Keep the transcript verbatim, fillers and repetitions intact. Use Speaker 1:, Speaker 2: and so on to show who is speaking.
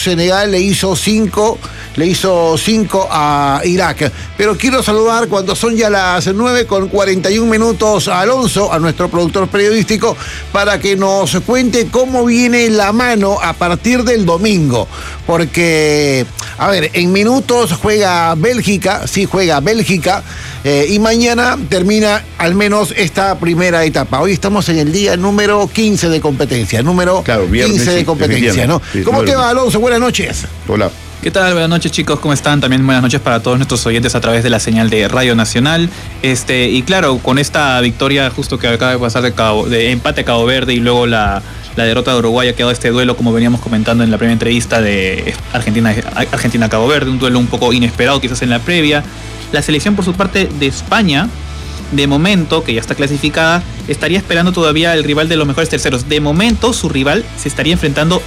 Speaker 1: Senegal le hizo cinco, le hizo cinco a Irak. Pero quiero saludar cuando son ya las nueve con cuarenta y un minutos a Alonso, a nuestro productor periodístico, para que nos cuente cómo viene la mano a partir del domingo. Porque, a ver, en minutos juega Bélgica, sí juega Bélgica, eh, y mañana termina al menos esta primera etapa. Hoy estamos en el día número quince de competencia, número
Speaker 2: claro, viernes,
Speaker 1: quince de competencia,
Speaker 2: viernes,
Speaker 1: ¿no?
Speaker 2: sí,
Speaker 1: ¿Cómo
Speaker 2: número...
Speaker 1: te va, Alonso? Buenas noches.
Speaker 2: Hola.
Speaker 3: ¿Qué tal? Buenas noches, chicos, ¿cómo están? También buenas noches para todos nuestros oyentes a través de la señal de Radio Nacional. Este, y claro, con esta victoria justo que acaba de pasar de, Cabo, de empate a Cabo Verde y luego la, la derrota de Uruguay, ha quedado este duelo, como veníamos comentando en la primera entrevista, de Argentina, Argentina-Cabo Verde, un duelo un poco inesperado quizás en la previa. La selección, por su parte, de España, de momento, que ya está clasificada, estaría esperando todavía el rival de los mejores terceros. De momento, su rival se estaría enfrentando